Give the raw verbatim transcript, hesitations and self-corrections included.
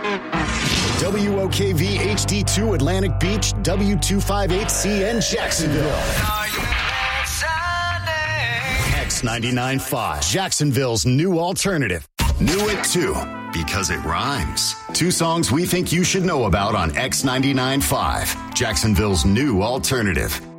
W O K V H D two Atlantic Beach, W two fifty-eight C N Jacksonville. X ninety-nine point five, Jacksonville's new alternative. New at two, because it rhymes. Two songs we think you should know about on X ninety-nine point five, Jacksonville's new alternative.